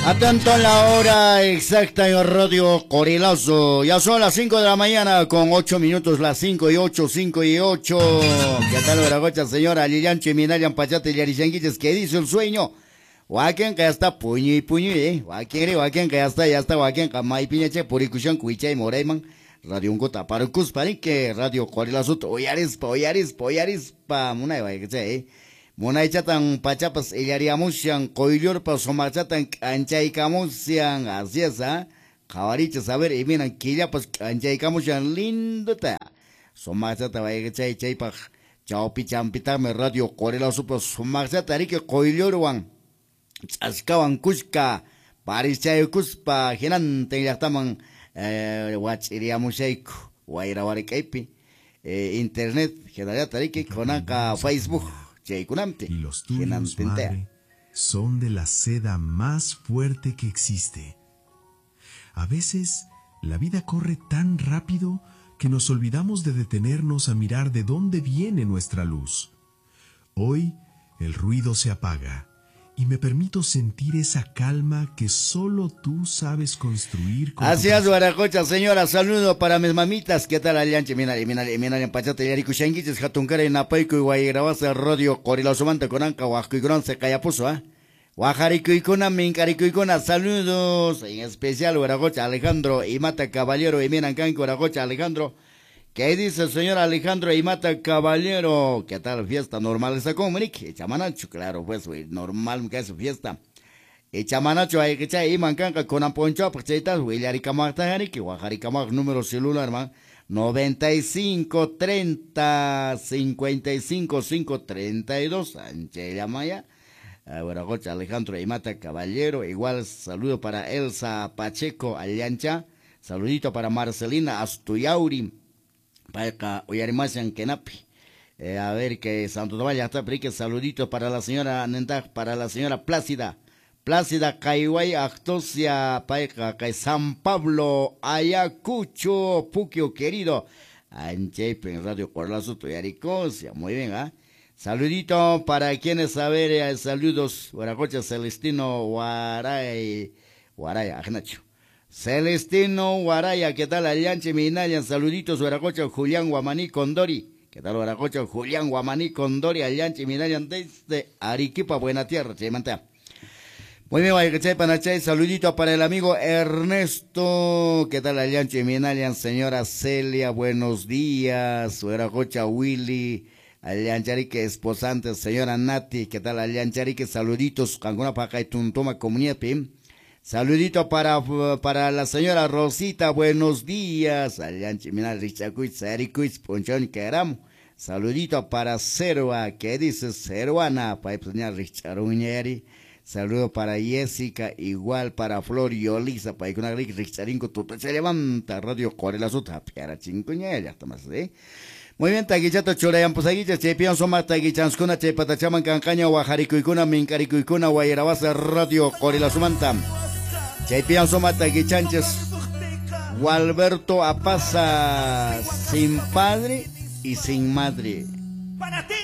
Atento a la hora exacta en Radio Corilazo. Ya son las 5 de la mañana con 8 minutos, las 5 y 8, 5 y 8. ¿Qué tal, Veragocha, señora Lilian Cheminayan Pachate Yarisanguiches? ¿Qué dice el sueño? Waken que ya está puño y puño, Waken que ya está, Waken que mai piñeche, puricuchan, cuicha y moreyman. Radio Ungota, para que Radio Corilazo, oyaris, pa, muna, que sé, Mona chatan pachapas illariamushan koyllurpas somachatan anchaykamushan así es, Jabariches, a ver, y miren, killapas anchaykamushan lindota. Somachata vaya chaypaj, chaupi champitame Radio Corilazo, pues somachata rike koyllurwan, askawan kushka, parischay kuspa, ginante yachtaman, wachiriamushayku, wairawari internet, generata rike konaka Facebook. Y los tuyos, madre, son de la seda más fuerte que existe. A veces, la vida corre tan rápido que nos olvidamos de detenernos a mirar de dónde viene nuestra luz. Hoy, el ruido se apaga y me permito sentir esa calma que solo tú sabes construir. Así es, Guaracocha, señora, saludo para mis mamitas. ¿Qué tal, Alianche? Mira, empachate, Yariku Shanguiches, Jatunkara, Napaiku, y Guayrabasa, Radio Corilazo, Manta, Conanca, Huasco y Grón, se callapuso, Guajariku y Cuna, Mincariku y Cuna, saludos, en especial, Guaracocha, Alejandro, y Mata Caballero, y miran, Can, Guaracocha, Alejandro. ¿Qué dice el señor Alejandro y Mata Caballero? ¿Qué tal fiesta normal esa comunique? Chamanacho, claro, pues, normal que es su fiesta. Y chamanacho hay que echar y mancanca con amponcho, pues chaitas, Willaricamac Tajarique, Guajaricamac, número celular, man, 95 30 55 532, Anchella Maya. Bueno, Gocha Alejandro y Mata Caballero, igual saludo para Elsa Pacheco Allancha, saludito para Marcelina Astuyauri. Para Uyarimasan Kenapi. A ver que Santo Tomás ya está, que saludito para la señora Nentag, para la señora Plácida. Plácida Caihuay Actosia Paika, que San Pablo Ayacucho, Puquio querido. Anchepe en Radio Corilazo Tuyaricosia. Muy bien, Saludito para quienes, a ver, saludos, Guaracocha Celestino Guaray, Ajnacho. Celestino Guaraya, ¿qué tal? Alianche Minayan, saluditos, Guaracocha, Julián Guamaní Condori. ¿Qué tal, Guaracocha, Julián Guamaní Condori, Alianche Minayan, desde Arequipa, Buena Tierra, Chimanta. Muy bien, Guayacachay, Panachay, saludito para el amigo Ernesto. ¿Qué tal, Alianche Minayan, señora Celia, buenos días, Guaracocha, Willy, Aliancharique, esposante, señora Nati. ¿Qué tal, Aliancharique? Saluditos, Canguna Paca y Tuntoma, Comunidad Pim. Saludito para la señora Rosita, buenos días. Ponchón Queramo. Saludito para Cerua, ¿qué dice Ceruana? Para señor Richard Uñeri. Saludo para Jessica, igual para Flor y Olisa, para que una Richarinco Tuto se levanta, Radio Corilazo, Tapiara Chincuñera, hasta más, Muy bien, taguichata chorayan posaguichas, chepian soma taguichanskuna, chepatachaman cancaña, guajaricuicuna, mincaricuicuna, guayarabasa, Radio Corilazo Manta. Chaypian somata guichanches, Gualberto Apaza, sin padre y sin madre. Para ti.